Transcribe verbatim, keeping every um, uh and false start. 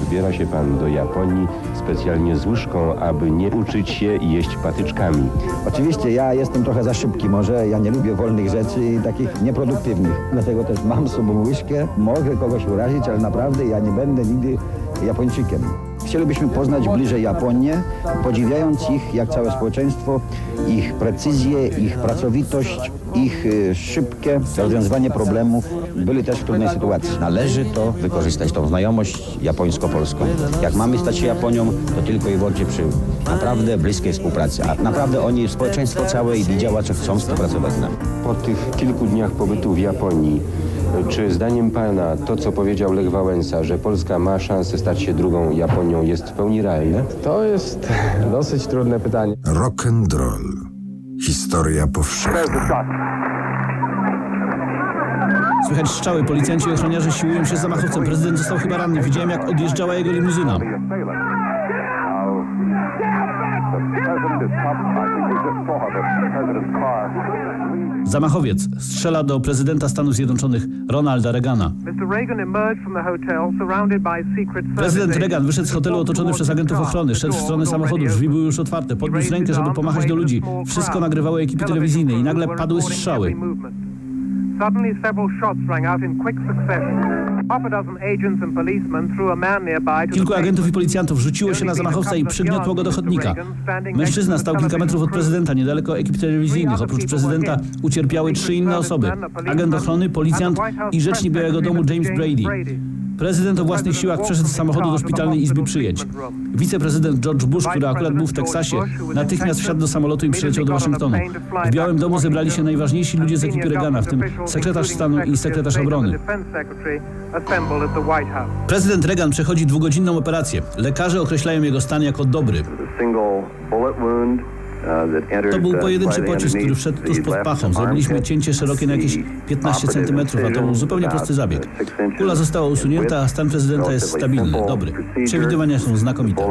wybiera się pan do Japonii specjalnie z łyżką, aby nie uczyć się jeść patyczkami. Oczywiście ja jestem trochę za szybki może, ja nie lubię wolnych rzeczy i takich nieproduktywnych. Dlatego też mam z sobą łyżkę, mogę kogoś urazić, ale naprawdę ja nie będę nigdy Japończykiem. Chcielibyśmy poznać bliżej Japonię, podziwiając ich, jak całe społeczeństwo, ich precyzję, ich pracowitość, ich y, szybkie rozwiązywanie problemów. Byli też w trudnej sytuacji. Należy to wykorzystać, tą znajomość japońsko-polską. Jak mamy stać się Japonią, to tylko i wyłącznie przy naprawdę bliskiej współpracy. A naprawdę oni, społeczeństwo całe i działacze chcą współpracować z nami. Po tych kilku dniach pobytu w Japonii, czy zdaniem pana to, co powiedział Lech Wałęsa, że Polska ma szansę stać się drugą Japonią, jest w pełni realne? To jest dosyć trudne pytanie. Rock and roll. Historia powszechna. Słychać strzały, policjanci i ochroniarze siłują się z zamachowcem. Prezydent został chyba ranny. Widziałem, jak odjeżdżała jego limuzyna. Zamachowiec strzela do prezydenta Stanów Zjednoczonych Ronalda Reagana. Prezydent Reagan wyszedł z hotelu otoczony przez agentów ochrony. Szedł w stronę samochodu, drzwi były już otwarte. Podniósł rękę, żeby pomachać do ludzi. Wszystko nagrywały ekipy telewizyjne i nagle padły strzały. Kilku agentów i policjantów rzuciło się na zamachowca i przygniotło go do chodnika. Mężczyzna stał kilka metrów od prezydenta, niedaleko ekip telewizyjnych. Oprócz prezydenta ucierpiały trzy inne osoby. Agent ochrony, policjant i rzecznik Białego Domu James Brady. Prezydent o własnych siłach przeszedł z samochodu do szpitalnej izby przyjęć. Wiceprezydent George Bush, który akurat był w Teksasie, natychmiast wsiadł do samolotu i przyleciał do Waszyngtonu. W Białym Domu zebrali się najważniejsi ludzie z ekipy Reagana, w tym sekretarz stanu i sekretarz obrony. Prezydent Reagan przechodzi dwugodzinną operację. Lekarze określają jego stan jako dobry. To był pojedynczy pocisk, który wszedł tuż pod pachą. Zrobiliśmy cięcie szerokie na jakieś piętnaście centymetrów, a to był zupełnie prosty zabieg. Kula została usunięta, a stan prezydenta jest stabilny, dobry. Przewidywania są znakomite.